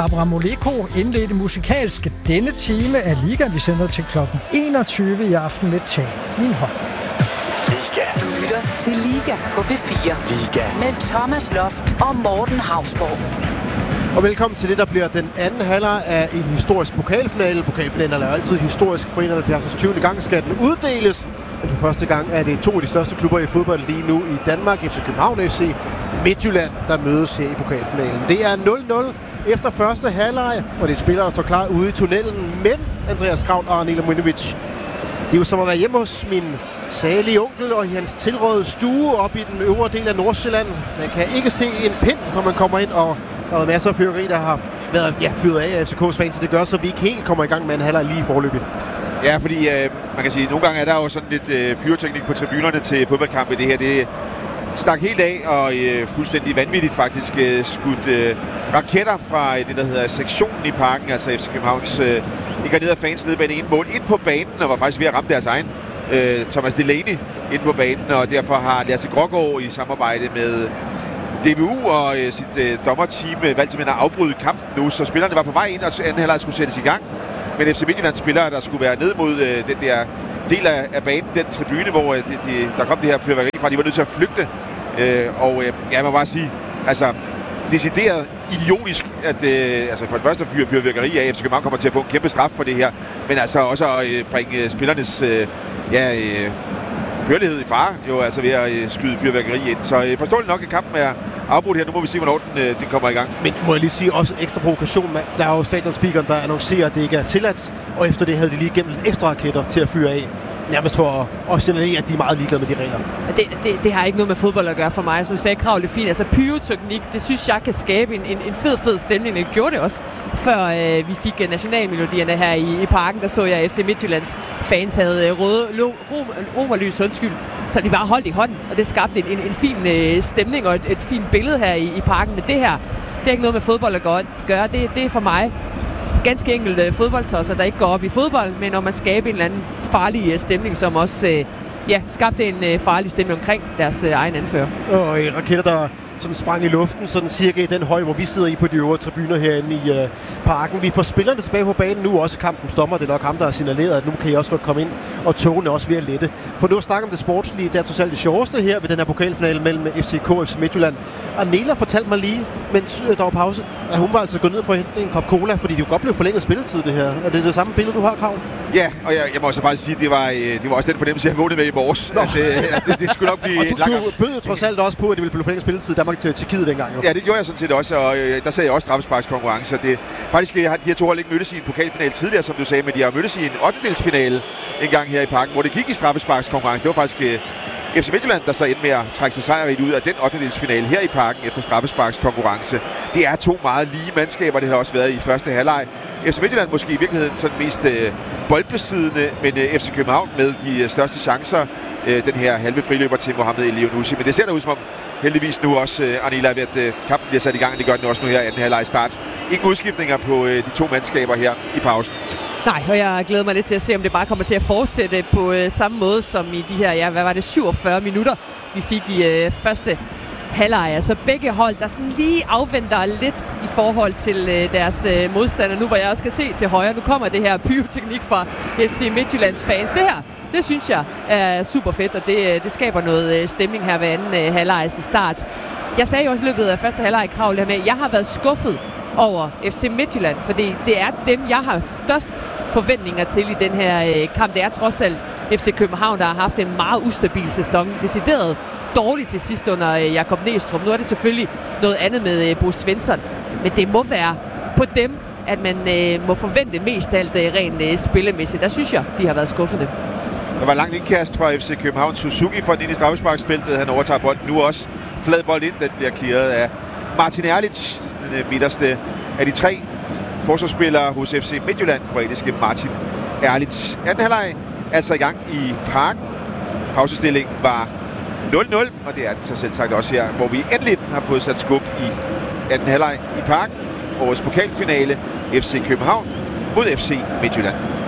Barbara Moleko indledte musikalsk denne time af Liga. Vi sender til klokken 21 i aften med Tag Min Hånd. Liga. Du lytter til Liga på P4. Liga. Med Thomas Loft og Morten Hausborg. Og velkommen til det, der bliver den anden halvleg af en historisk pokalfinale. Pokalfinalen er altid historisk. For 71. 20. gang skal den uddeles. Men for første gang er det to af de største klubber i fodbold lige nu i Danmark. FC København og FC Midtjylland, der mødes her i pokalfinalen. Det er 0-0 efter første halvleg, og det er spillere, der står klar ude i tunnelen. Men Andreas Kraut og Anila Mujnovic, det er jo som at være hjemme hos min salige onkel og i hans tilrådede stue op i den øvre del af Nordsjælland. Man kan ikke se en pind, når man kommer ind, og der er masser af fyrværkeri, der har været fyret af FCK's fans, så det gør, så vi ikke helt kommer i gang med en halvleg lige forløbig. Ja, fordi man kan sige, at nogle gange er der jo sådan lidt pyroteknik på tribunerne til fodboldkampe. Det her, det stak helt af og fuldstændig vanvittigt faktisk skudt raketter fra det, der hedder sektionen i parken, altså FC Københavns inkarnerede fans nede bag det ene mål ind på banen, og var faktisk ved at ramme deres egen Thomas Delaney ind på banen, og derfor har Lasse Grågaard i samarbejde med DBU og sit dommerteam valgt simpelthen at afbryde kampen nu, så spillerne var på vej ind, og anden halvleg skulle sættes i gang. Men FC Midtjyllands spillere, der skulle være ned mod den der del af banen, den tribune, hvor der kom det her fyrværkeri fra, de var nødt til at flygte. Jeg må bare sige, altså decideret idiotisk, at altså for det første fyrværkeri af FC København kommer til at få en kæmpe straf for det her, men altså også at bringe spillernes førlighed i fare, jo altså ved at skyde fyrværkeri ind. Så forståeligt nok, at kampen er afbrudt her. Nu må vi se, hvornår den kommer i gang. Men må jeg lige sige også en ekstra provokation. Der er jo stadionspeakeren, der annoncerer, at det ikke er tilladt, og efter det havde de lige gennem ekstra raketter til at fyre af. Nærmest for at signalere, at de er meget ligeglade med de regler. Det har ikke noget med fodbold at gøre for mig. Så du sagde Krav lidt fint. Altså pyroteknik, det synes jeg kan skabe en fed stemning. Det gjorde det også, før vi fik nationalmelodierne her i parken. Der så jeg FC Midtjyllands fans havde røde romerlys, så de bare holdt i hånden. Og det skabte en fin stemning og et fint billede her i parken. Men det her, det er ikke noget med fodbold at gøre. Det er for mig ganske enkelt fodboldtosser, der ikke går op i fodbold, men når man skaber en eller anden farlig stemning, som også skabte en farlig stemning omkring deres egen anfører. Og raketter, der sådan sprang i luften, sådan cirka i den højde, hvor vi sidder i på de øvre tribuner herinde i parken. Vi får spillerne tilbage på banen nu, også kampen stopper. Det er nok ham, der har signaleret, at nu kan I også godt komme ind, og togene er også ved at lette. For nu at snakke om det sportslige, det er totalt det sjoveste her ved den her pokalfinale mellem FCK og FC Midtjylland. Anela fortalte mig lige, mens der var pause, at hun var altså gået ned for at hente en kop cola, fordi det jo godt blev forlænget spilletid, det her. Er det det samme billede, du har, Krav? Ja, og jeg må også faktisk sige, at det var også den fornemmelse, jeg vågnede med i morges. Det skulle nok blive du bød jo trods alt også på, at det ville blive forlænget spilletid Danmark til Tjekkiet dengang. Jo. Ja, det gjorde jeg sådan set også, og der sagde jeg også straffesparkskonkurrence. Faktisk har de her to hold ikke mødtes i en pokalfinale tidligere, som du sagde, men de har mødtes i en 8-delsfinale en gang her i parken, hvor det gik i straffesparkskonkurrence. Det var faktisk FC Midtjylland, der så endte med at trække sig sejrigt ud af den 8-delsfinale her i parken efter straffesparkskonkurrence. Det er to meget lige mandskaber, det har også været i første halvleg. FC Midtjylland måske i virkeligheden sådan mest boldbesiddende, men FC København med de største chancer. Den her halve friløber til Mohamed Elyounoussi. Men det ser da ud som om heldigvis nu også Anila ved at kampen bliver sat i gang. Det gør den også nu her anden halvleg start. Ingen udskiftninger på de to mandskaber her i pausen. Nej, og jeg glæder mig lidt til at se, om det bare kommer til at fortsætte på samme måde som i de her, 47 minutter, vi fik i første halvleg. Altså begge hold, der sådan lige afventer lidt i forhold til deres modstander. Nu hvor jeg også skal se til højre, nu kommer det her pyroteknik fra FC Midtjyllands fans. Det synes jeg er super fedt, og det skaber noget stemning her ved anden halvlegs start. Jeg sagde jo også i løbet af første halvleg i Krav, at jeg har været skuffet over FC Midtjylland, fordi det er dem, jeg har størst forventninger til i den her kamp. Det er trods alt FC København, der har haft en meget ustabil sæson. Decideret dårligt til sidst under Jakob Næstrup. Nu er det selvfølgelig noget andet med Bo Svensson, men det må være på dem, at man må forvente mest af alt rent spillemæssigt. Der synes jeg, de har været skuffende. Der var langt indkast fra FC København. Suzuki får den ind i straffesparksfeltet. Han overtager bolden nu også. Flad bold ind. Den bliver clearet af Martin Erlic, den midterste af de tre forsvarsspillere hos FC Midtjylland. Kroatiske Martin Erlic. Anden halvleg altså i gang i parken. Pausestillingen var 0-0, og det er den så selv sagt også her, hvor vi endelig har fået sat skub i anden halvleg i parken. Årets pokalfinale FC København mod FC Midtjylland.